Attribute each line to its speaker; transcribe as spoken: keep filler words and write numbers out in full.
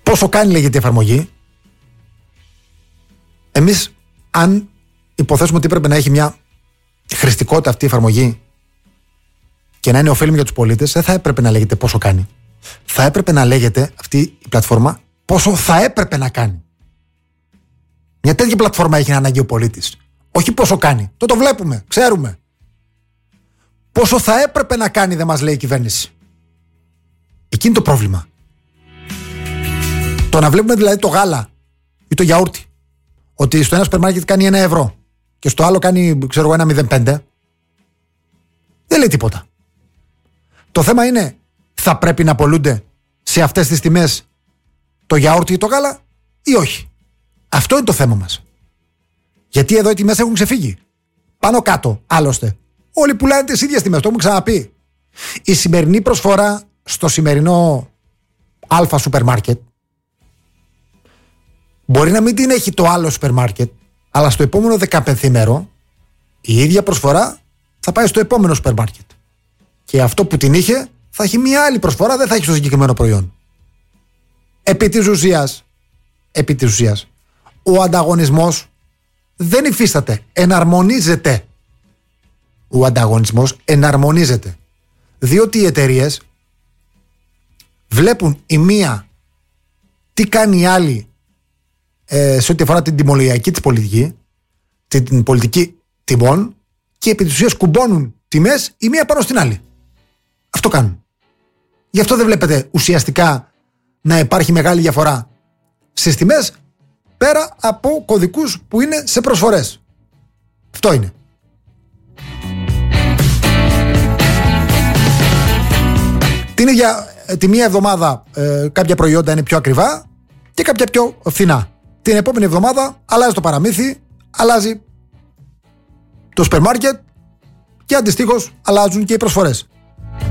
Speaker 1: πόσο κάνει λέγεται η εφαρμογή. Εμείς, αν υποθέσουμε ότι έπρεπε να έχει μια χρηστικότητα αυτή η εφαρμογή και να είναι ωφέλιμη για τους πολίτες, δεν θα έπρεπε να λέγεται πόσο κάνει. Θα έπρεπε να λέγεται αυτή η πλατφόρμα πόσο θα έπρεπε να κάνει. Μια τέτοια πλατφόρμα έχει ανάγκη ο πολίτης. Όχι πόσο κάνει. Το το βλέπουμε, ξέρουμε. Πόσο θα έπρεπε να κάνει δεν μας λέει η κυβέρνηση. Εκεί είναι το πρόβλημα. Το να βλέπουμε δηλαδή το γάλα ή το γιαούρτι ότι στο ένα σούπερ μάρκετ κάνει ένα ευρώ και στο άλλο κάνει, ξέρω εγώ, ένα μηδέν κόμμα πέντε, δεν λέει τίποτα. Το θέμα είναι, θα πρέπει να πωλούνται σε αυτές τις τιμές το γιαούρτι ή το γάλα ή όχι. Αυτό είναι το θέμα μας. Γιατί εδώ οι τιμές έχουν ξεφύγει. Πάνω κάτω, άλλωστε. Όλοι πουλάνε τις ίδιες τιμές, το έχουμε ξαναπεί. Η σημερινή προσφορά στο σημερινό αλφα σούπερ μάρκετ μπορεί να μην την έχει το άλλο σούπερ μάρκετ, αλλά στο επόμενο δεκαπενθήμερο η ίδια προσφορά θα πάει στο επόμενο σούπερ μάρκετ. Και αυτό που την είχε θα έχει μια άλλη προσφορά, δεν θα έχει στο συγκεκριμένο προϊόν. Επί της ουσίας, επί της ουσίας, ο ανταγωνισμός δεν υφίσταται, εναρμονίζεται. Ο ανταγωνισμός εναρμονίζεται. Διότι οι εταιρείες βλέπουν η μία τι κάνει η άλλη ε, σε ό,τι αφορά την τιμολογιακή της πολιτική, την πολιτική τιμών, και επί της ουσίας κουμπώνουν τιμές η μία πάνω στην άλλη. Αυτό κάνουν. Γι' αυτό δεν βλέπετε ουσιαστικά να υπάρχει μεγάλη διαφορά στις τιμές πέρα από κωδικούς που είναι σε προσφορές. Αυτό είναι. Την ίδια τη μία εβδομάδα ε, κάποια προϊόντα είναι πιο ακριβά και κάποια πιο φθηνά. Την επόμενη εβδομάδα αλλάζει το παραμύθι, αλλάζει το σούπερ μάρκετ και αντιστοίχως αλλάζουν και οι προσφορές.